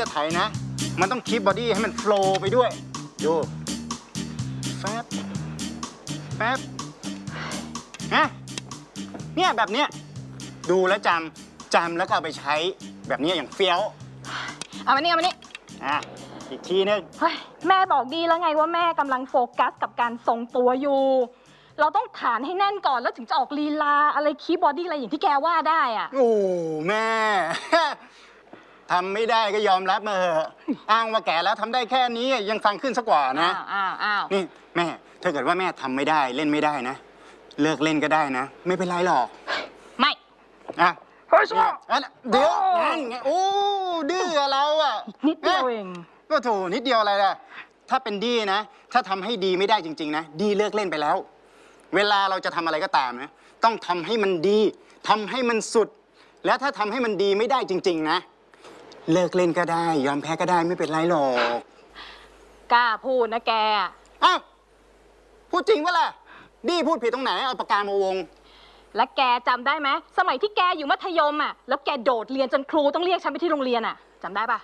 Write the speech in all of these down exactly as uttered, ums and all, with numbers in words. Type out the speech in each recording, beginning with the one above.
จะไถนะมันต้องคีปบอดี้ให้มันโฟลว์ไปด้วยดูแฟบแฟบฮะเนี่ยแบบเนี้ยดูแล้วจำจำแล้วก็เอาไปใช้แบบนี้อย่างเฟี้ยวเอามานี่เอามานี่อ่ะอีกทีนึงเฮ้ยแม่บอกดีแล้วไงว่าแม่กำลังโฟกัสกับการทรงตัวอยู่เราต้องฐานให้แน่นก่อนแล้วถึงจะออกลีลาอะไรคีย์บอดี้อะไรอย่างที่แกว่าได้อ่ะโอ้แม่ ทำไม่ได้ก็ยอมรับมาเถอะอ้างว่าแก่แล้วทำได้แค่นี้ยังฟังขึ้นสักกว่านะอ้าวอ้าวนี่แม่ถ้าเกิดว่าแม่ทำไม่ได้เล่นไม่ได้นะเลิกเล่นก็ได้นะไม่เป็นไรหรอกไม่อ่ะเฮ้ยเดี๋ยวนั่นไงโอ้ดื้อเราอ่ะนิดเดียวเองก็โถนิดเดียวอะไรล่ะถ้าเป็นดีนะถ้าทำให้ดีไม่ได้จริงๆนะดีเลิกเล่นไปแล้วเวลาเราจะทำอะไรก็ตามนะต้องทำให้มันดีทำให้มันสุดแล้วถ้าทำให้มันดีไม่ได้จริงๆนะเลิกเล่นก็ได้ยอมแพ้ก็ได้ไม่เป็นไรหรอกกล้าพูดนะแกอ้าวพูดจริงวะล่ะดีพูดผิดตรงไหนเอาปากกามาวงและแกจำได้ไหมสมัยที่แกอยู่มัธยมอ่ะแล้วแกโดดเรียนจนครูต้องเรียกฉันไปที่โรงเรียนอ่ะจำได้ปะ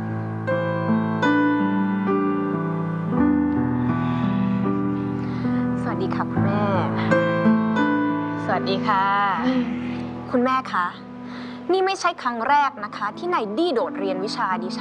สวัสดีค่ะคุณแม่สวัสดีค่ะคุณแม่คะนี่ไม่ใช่ครั้งแรกนะคะที่นายดี้โดดเรียนวิชาดิฉัน